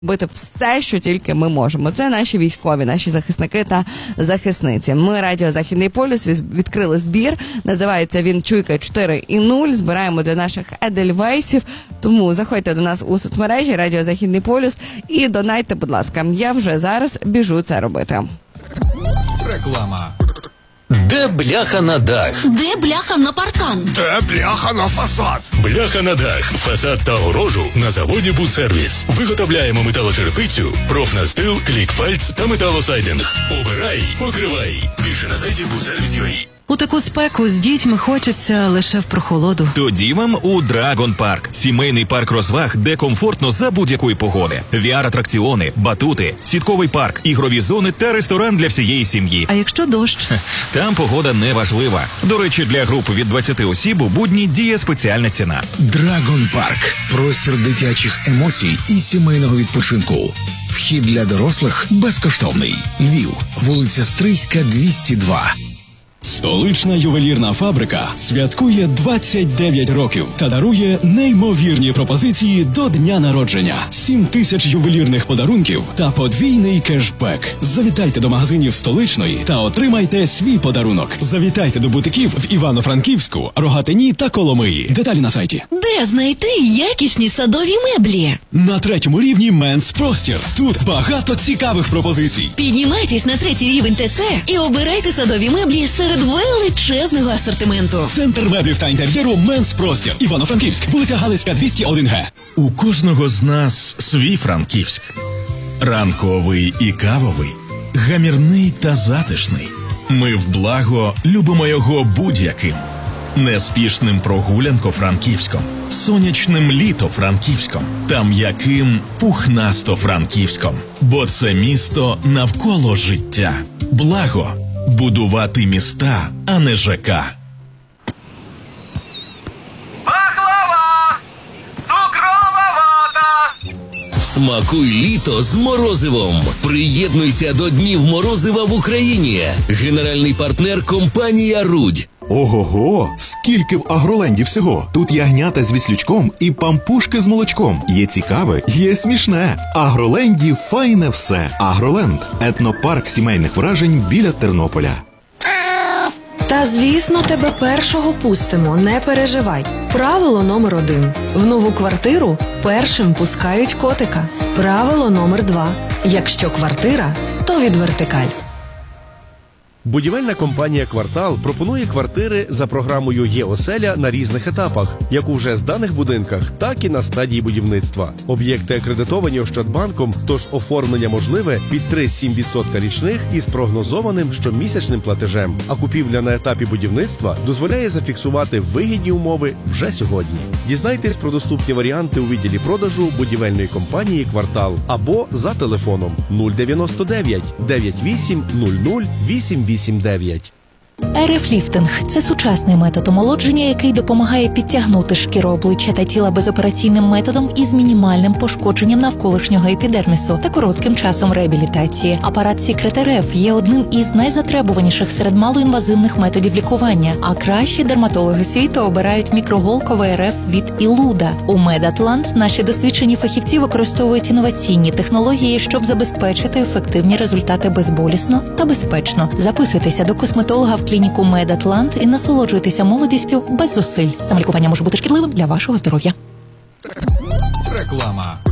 робити все, що тільки ми можемо. Це наші військові, наші захисники та захисниці. Ми, Радіо Західний полюс, відкрили збір. Називається він «Чуйка 4.0». Збираємо для наших едельвейсів. Тому заходьте до нас у соцмережі Радіо Західний полюс і донайте, будь ласка. Я вже зараз біжу це робити. Реклама. Де бляха на дах? Де бляха на паркан? Де бляха на фасад? Бляха на дах, фасад та огорожу на заводі «Будсервіс». Виготовляємо металочерепицю, профнастил, клікфальц та металосайдинг. Обирай, покривай. Більше на сайті «Будсервіс.UA». У таку спеку з дітьми хочеться лише в прохолоду. Тоді вам у Драгон Парк. Сімейний парк розваг, де комфортно за будь-якої погоди. VR-атракціони, батути, сітковий парк, ігрові зони та ресторан для всієї сім'ї. А якщо дощ? Там погода не важлива. До речі, для груп від 20 осіб у будні діє спеціальна ціна. Драгон Парк. Простір дитячих емоцій і сімейного відпочинку. Вхід для дорослих безкоштовний. Львів. Вулиця Стрийська, 202. Столична ювелірна фабрика святкує 29 років та дарує неймовірні пропозиції до дня народження. 7 тисяч ювелірних подарунків та подвійний кешбек. Завітайте до магазинів Столичної та отримайте свій подарунок. Завітайте до бутиків в Івано-Франківську, Рогатині та Коломиї. Деталі на сайті. Де знайти якісні садові меблі? На 3-му рівні Менс Простір. Тут багато цікавих пропозицій. Піднімайтесь на 3-й рівень ТЦ і обирайте садові меблі серед величезного асортименту. Центр меблів та інтер'єру Менс Простір. Івано-Франківськ, вулиця Галицька, 201Г. У кожного з нас свій Франківськ. Ранковий і кавовий, гамірний та затишний. Ми в благо любимо його будь-яким. Неспішним прогулянко-франківськом, сонячним літо-франківськом та м'яким пухнасто-франківськом. Бо це місто навколо життя. Благо. Будувати міста, а не ЖК. Пахлава! Цукрова вата! Смакуй літо з морозивом. Приєднуйся до Днів морозива в Україні. Генеральний партнер компанія «Рудь». Ого-го, скільки в Агроленді всього. Тут ягнята з віслючком і пампушки з молочком. Є цікаве, є смішне. Агроленді файне все. Агроленд – етнопарк сімейних вражень біля Тернополя. Та, звісно, тебе першого пустимо, не переживай. Правило номер 1. В нову квартиру першим пускають котика. Правило номер 2. Якщо квартира, то від вертикаль. Будівельна компанія «Квартал» пропонує квартири за програмою «Є-оселя» на різних етапах, як у вже зданих будинках, так і на стадії будівництва. Об'єкти акредитовані Ощадбанком, тож оформлення можливе під 3-7% річних із прогнозованим щомісячним платежем. А купівля на етапі будівництва дозволяє зафіксувати вигідні умови вже сьогодні. Дізнайтесь про доступні варіанти у відділі продажу будівельної компанії «Квартал» або за телефоном 099 98 00 88. РФ-ліфтинг – це сучасний метод омолодження, який допомагає підтягнути шкіру обличчя та тіла безопераційним методом із мінімальним пошкодженням навколишнього епідермісу та коротким часом реабілітації. Апарат Secret RF є одним із найзатребуваніших серед малоінвазивних методів лікування, а кращі дерматологи світу обирають мікроголковий РФ від Ілуда. У Медатлант наші досвідчені фахівці використовують інноваційні технології, щоб забезпечити ефективні результати безболісно та безпечно. Записуйтеся до косметолога в клініку Медатлант і насолоджуйтеся молодістю без зусиль. Самолікування може бути шкідливим для вашого здоров'я. Реклама.